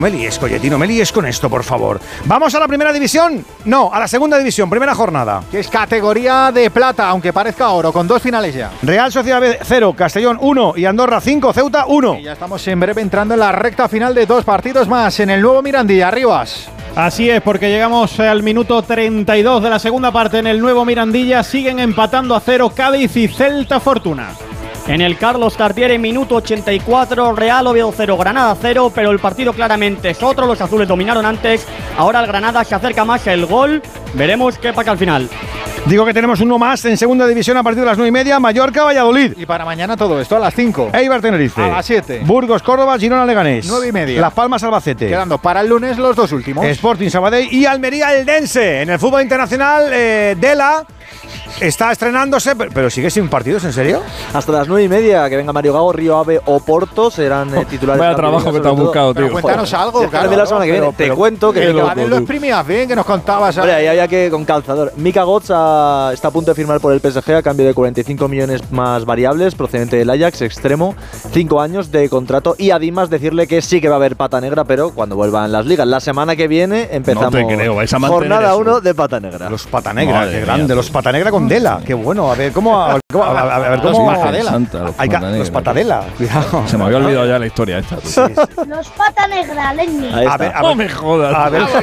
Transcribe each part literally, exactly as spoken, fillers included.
Me líes, Colletti, no me líes con esto, por favor. ¿Vamos a la primera división? No, a la segunda división, primera jornada. Que es categoría de plata, aunque parezca oro, con dos finales ya. Real Sociedad B cero, Castellón uno y Andorra cinco, Ceuta uno. Y ya estamos en breve entrando en la recta final de dos partidos más en el nuevo Mirandilla. Arribas. Así es, porque llegamos al minuto treinta y dos de la segunda parte en el nuevo Mirandilla. Siguen empatando a cero Cádiz y Celta Fortuna. En el Carlos Tartiere, minuto ochenta y cuatro, Real Oviedo cero, Granada cero, pero el partido claramente es otro, los azules dominaron antes, ahora el Granada se acerca más el gol, veremos qué pasa al final. Digo que tenemos uno más en segunda división a partir de las nueve y media, Mallorca, Valladolid. Y para mañana todo esto a las cinco. Eibar, Tenerife. A las siete. Burgos, Córdoba, Girona, Leganés. nueve y media. Las Palmas, Albacete. Quedando para el lunes los dos últimos. Sporting, Sabadell y Almería, Eldense. En el fútbol internacional, eh, Dela está estrenándose, pero sigue sin partidos, ¿en serio? Hasta las nueve y media, que venga Mario Gago, Río Ave o Porto, serán eh, titulares. Vaya trabajo que te has buscado, tío. Pero cuéntanos algo, claro. La semana que viene. Te cuento que... Que lo exprimías bien, que nos contabas. Hombre, ahí había que con calzador. Mika Götze a, está a punto de firmar por el P S G a cambio de cuarenta y cinco millones más variables, procedente del Ajax, extremo, cinco años de contrato. Y además decirle que sí que va a haber pata negra, pero cuando vuelvan las ligas. La semana que viene empezamos no te creo, vais a jornada uno de pata negra. Los pata negra, Madre qué grande. mía, los pata negra con Dela, qué bueno. A ver cómo... A ver cómo... A ver, a ver, cómo los patadela. Santa, los, Hay pata los patadela, cuidado. Se me había olvidado ya la historia esta. Sí, sí. Los pata negra, Lenny. A ver, a no ver, me jodas. A ver.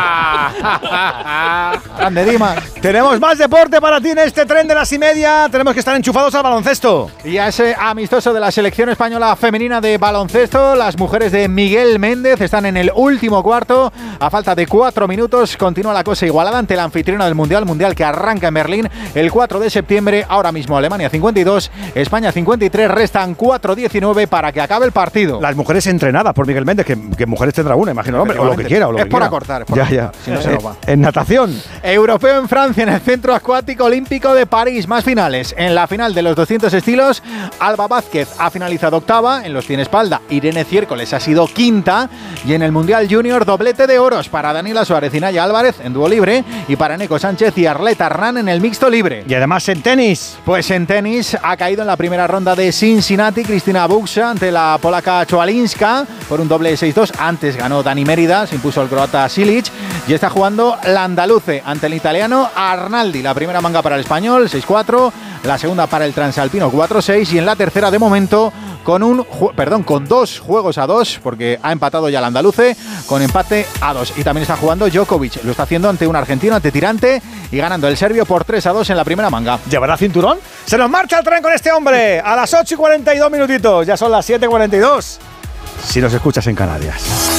Grande Dimas. Tenemos más deporte para ti en este tren de las y media. Tenemos que estar enchufados al baloncesto. Y a ese amistoso de la selección española femenina de baloncesto, las mujeres de Miguel Méndez están en el último cuarto. A falta de cuatro minutos continúa la cosa igualada ante la anfitriona del Mundial, Mundial que arranca en Berlín el cuatro de septiembre. Ahora mismo Alemania cincuenta y dos, España cincuenta y tres, restan cuatro diecinueve para que acabe el partido. Las mujeres entrenadas por Miguel Méndez, que, que mujeres tendrá una, imagino el hombre, o lo que quiera. O lo es que por quiera. acortar. Es por ya, acortar. ya. Si no se nos va. En natación. Europeo en Francia, en el Centro Acuático Olímpico de París. Más finales. En la final de los doscientos estilos, Alba Vázquez ha finalizado octava. En los cien espalda, Irene Ciércoles ha sido quinta. Y en el Mundial Junior, doblete de oros para Daniela Suárez y Naya Álvarez en dúo libre. Y para Neko Sánchez y Arleta Hernán en el mixto libre. Y además en tenis. Pues en tenis ha caído en la primera ronda de Cincinnati Cristina Buxa ante la polaca Choalinska por un doble seis dos. Antes ganó Dani Mérida, se impuso el croata Silic. Y está jugando la andaluce ante el italiano Arnaldi. La primera manga para el español, seis cuatro. La segunda para el transalpino, cuatro seis. Y en la tercera, de momento, con un perdón, con dos juegos a dos, porque ha empatado ya el andaluce, con empate a dos. Y también está jugando Djokovic. Lo está haciendo ante un argentino, ante Tirante, y ganando el serbio por tres a dos en la primera manga. ¿Llevará cinturón? ¡Se nos marcha el tren con este hombre! A las ocho y cuarenta y dos minutitos. Ya son las siete y cuarenta y dos. Si nos escuchas en Canarias.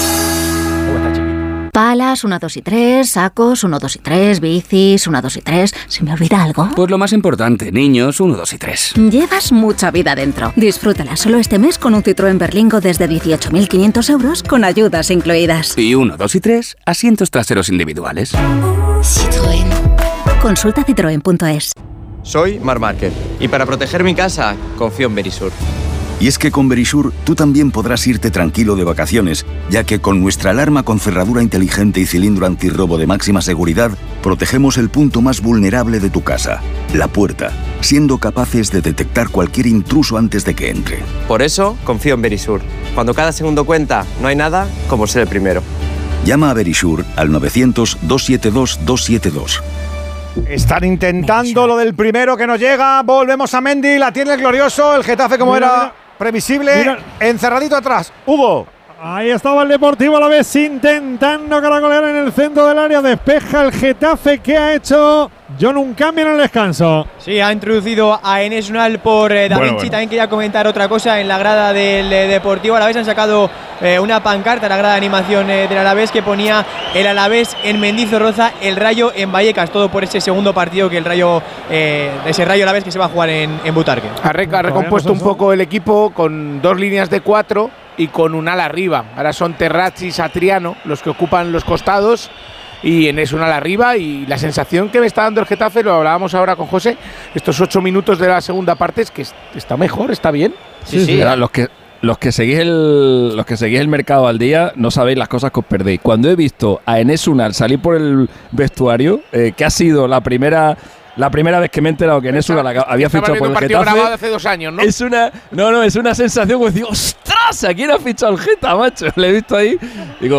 Palas, uno, dos y tres, sacos, uno, dos y tres, bicis, uno, dos y tres. ¿Se me olvida algo? Pues lo más importante, niños, uno, dos y tres. Llevas mucha vida dentro. Disfrútala solo este mes con un Citroën Berlingo desde dieciocho mil quinientos euros con ayudas incluidas. Y uno, dos y tres, asientos traseros individuales. Citroën. Consulta citroen punto es. Soy Marc Márquez y para proteger mi casa confío en Verisur. Y es que con Verisur tú también podrás irte tranquilo de vacaciones, ya que con nuestra alarma con cerradura inteligente y cilindro antirrobo de máxima seguridad, protegemos el punto más vulnerable de tu casa, la puerta, siendo capaces de detectar cualquier intruso antes de que entre. Por eso confío en Verisur. Cuando cada segundo cuenta, no hay nada como ser el primero. Llama a Verisur al novecientos, doscientos setenta y dos, doscientos setenta y dos. Están intentando lo del primero que nos llega. Volvemos a Mendy, la tiene el glorioso. El Getafe, como mira, era mira. previsible, mira. encerradito atrás. Hugo. Ahí estaba el Deportivo a la vez intentando caracolear en el centro del área. Despeja el Getafe, que ha hecho John un cambio en el descanso. Sí, ha introducido a Enes Unal por eh, Da Vinci. Bueno, bueno. También quería comentar otra cosa en la grada del eh, Deportivo Alavés. Han sacado eh, una pancarta en la grada de animación eh, del Alavés que ponía el Alavés en Mendizorroza, el Rayo en Vallecas. Todo por ese segundo partido que el Rayo, eh, ese Rayo Alavés que se va a jugar en, en Butarque. Ha, re, ha recompuesto un poco el equipo con dos líneas de cuatro y con un ala arriba. Ahora son Terrazzi y Satriano los que ocupan los costados y Enes Unal arriba, y la sensación que me está dando el Getafe, lo hablábamos ahora con José, estos ocho minutos de la segunda parte, es que está mejor, está bien. Sí, sí. sí. Los que los que seguís el los que seguís el mercado al día no sabéis las cosas que os perdéis. Cuando he visto a Enes Unal salir por el vestuario, eh, que ha sido la primera la primera vez que me he enterado que Nesu había fichado por el partido Getafe. grabado hace dos años, ¿no? Es una, no, no, es una sensación como decir, ¡ostras! ¿A quién ha fichado el Getafe, macho? Le he visto ahí. Digo,